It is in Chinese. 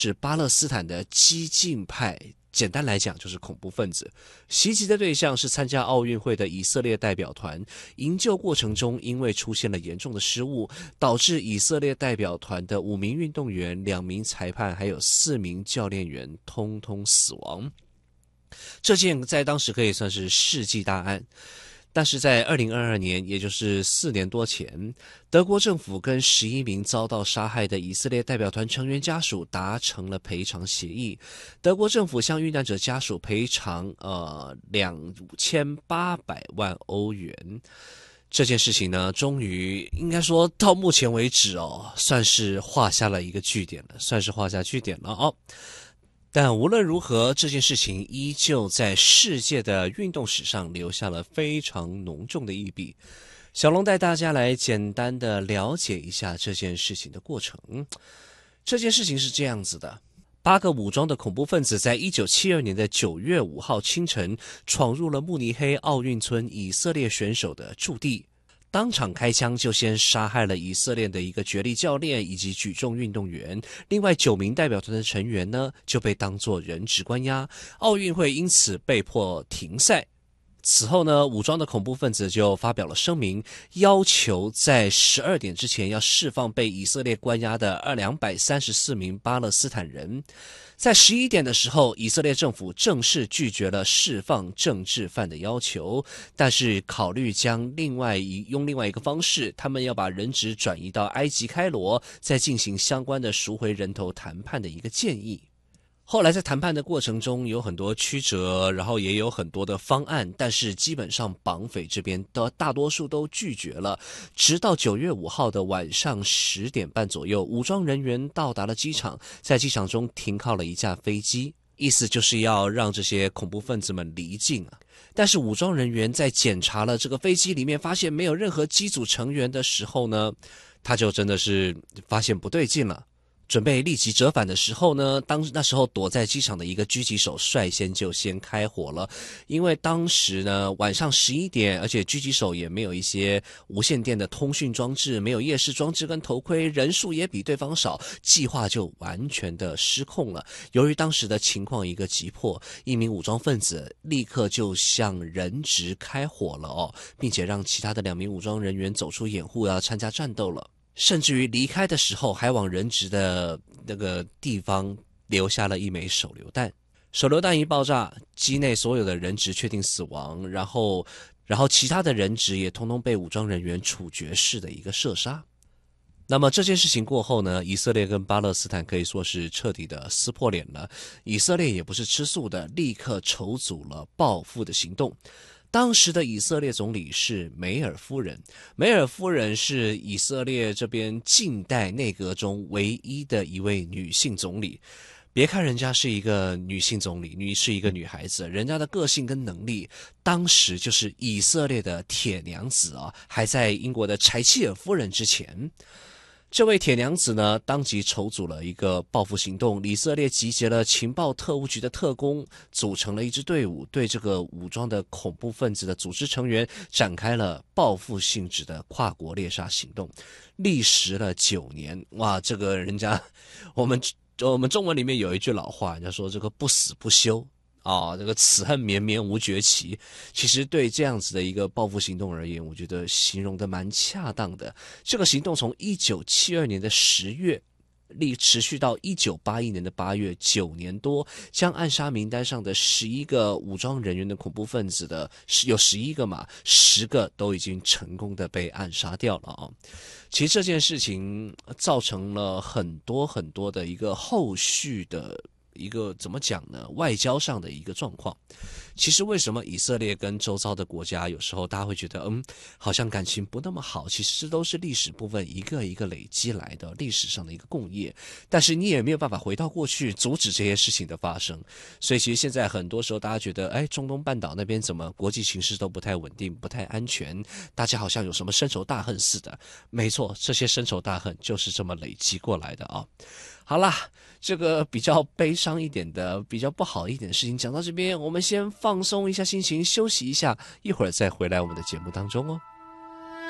是巴勒斯坦的激进派，简单来讲就是恐怖分子。袭击的对象是参加奥运会的以色列代表团，营救过程中因为出现了严重的失误，导致以色列代表团的5名运动员、2名裁判还有4名教练员通通死亡。这件在当时可以算是世纪大案。但是在2022年，也就是4年多前，德国政府跟11名遭到杀害的以色列代表团成员家属达成了赔偿协议。德国政府向遇难者家属赔偿2800万欧元。这件事情呢，终于应该说到目前为止算是画下了一个句点了，但无论如何，这件事情依旧在世界的运动史上留下了非常浓重的一笔。小龙带大家来简单的了解一下这件事情的过程。这件事情是这样子的：8个武装的恐怖分子在1972年的9月5号清晨闯入了慕尼黑奥运村以色列选手的驻地，当场开枪就先杀害了以色列的一个角力教练以及举重运动员，另外9名代表团的成员呢就被当作人质关押，奥运会因此被迫停赛。此后呢，武装的恐怖分子就发表了声明，要求在12点之前要释放被以色列关押的234名巴勒斯坦人。在11点的时候，以色列政府正式拒绝了释放政治犯的要求，但是考虑用另外一个方式，他们要把人质转移到埃及开罗，再进行相关的赎回人头谈判的一个建议。后来在谈判的过程中有很多曲折，然后也有很多的方案，但是基本上绑匪这边的大多数都拒绝了。直到9月5号的晚上10点半左右，武装人员到达了机场，在机场中停靠了一架飞机，意思就是要让这些恐怖分子们离境啊。但是武装人员在检查了这个飞机里面，发现没有任何机组成员的时候呢，他就真的是发现不对劲了。准备立即折返的时候呢，那时候躲在机场的一个狙击手率先就先开火了。因为当时呢晚上11点，而且狙击手也没有一些无线电的通讯装置，没有夜视装置跟头盔，人数也比对方少，计划就完全的失控了。由于当时的情况一个急迫，一名武装分子立刻就向人质开火了并且让其他的2名武装人员走出掩护，要参加战斗了。甚至于离开的时候还往人质的那个地方留下了1枚手榴弹。手榴弹一爆炸，机内所有的人质确定死亡，然后其他的人质也通通被武装人员处决式的一个射杀。那么这件事情过后呢，以色列跟巴勒斯坦可以说是彻底的撕破脸了。以色列也不是吃素的，立刻筹组了报复的行动。当时的以色列总理是梅尔夫人，梅尔夫人是以色列这边近代内阁中唯一的一位女性总理。别看人家是一个女性总理，是一个女孩子，人家的个性跟能力，当时就是以色列的铁娘子还在英国的柴契尔夫人之前。这位铁娘子呢，当即筹组了一个报复行动，以色列集结了情报特务局的特工，组成了一支队伍，对这个武装的恐怖分子的组织成员展开了报复性质的跨国猎杀行动，历时了9年。哇，这个人家我们中文里面有一句老话，人家说这个不死不休这个此恨绵绵无绝期。其实对这样子的一个报复行动而言，我觉得形容的蛮恰当的。这个行动从1972年的10月持续到1981年的8月，9年多，将暗杀名单上的11个武装人员的恐怖分子的有11个嘛，10个都已经成功的被暗杀掉了其实这件事情造成了很多很多的一个后续的一个怎么讲呢？外交上的一个状况。其实为什么以色列跟周遭的国家有时候大家会觉得好像感情不那么好，其实这都是历史部分一个一个累积来的历史上的一个共业，但是你也没有办法回到过去阻止这些事情的发生。所以其实现在很多时候大家觉得中东半岛那边怎么国际形势都不太稳定，不太安全，大家好像有什么深仇大恨似的。没错，这些深仇大恨就是这么累积过来的好啦，这个比较悲伤一点的，比较不好一点的事情讲到这边，我们先放松一下心情，休息一下，一会儿再回来我们的节目当中